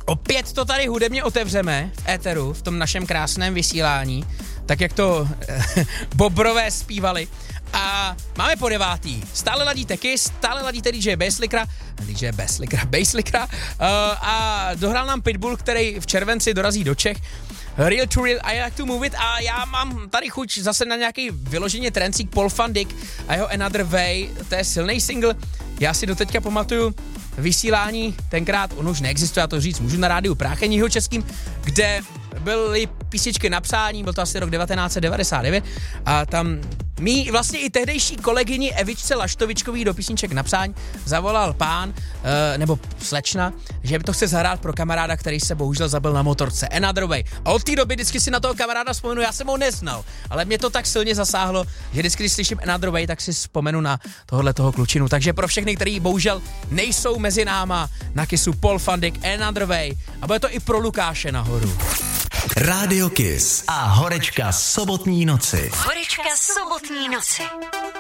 Opět to tady hudebně otevřeme v éteru, v tom našem krásném vysílání, tak jak to Bobrové zpívali. A máme po 9. Stále ladíte Kiss, stále ladíte DJ Basslickera a dohrál nám Pitbull, který v červenci dorazí do Čech. Real to Real, I Like to Move It a já mám tady chuť zase na nějaký vyloženě trencík Paul van Dyk a jeho Another Way, to je silný single. Já si doteďka pamatuju vysílání, tenkrát on už neexistuje, já to říct můžu, na rádiu Práchení jihočeským, kde byly písničky na přání, byl to asi rok 1999 a tam mý vlastně i tehdejší kolegyni Evičce Laštovičkový do písniček na přání zavolal pán, nebo slečna, že by to chce zahrát pro kamaráda, který se bohužel zabil na motorce. Another Way. A od té doby vždycky si na toho kamaráda vzpomenu, já jsem ho neznal, ale mě to tak silně zasáhlo, že vždycky, když slyším Another Way, tak si vzpomenu na toho klučinu. Takže pro všechny, kteří bohužel nejsou mezi náma, na Kissu Paul van Dyk, Another Way. A bude to i pro Lukáše nahoru. Rádio Kiss a horečka sobotní noci. Horečka sobotní noci.